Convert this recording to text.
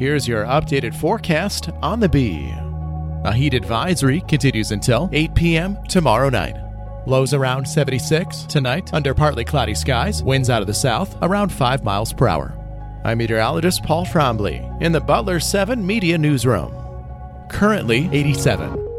Here's your updated forecast on the Bee. A heat advisory continues until 8 p.m. tomorrow night. Lows around 76 tonight under partly cloudy skies, winds out of the south around 5 miles per hour. I'm meteorologist Paul Trombley in the Butler 7 Media Newsroom. Currently 87.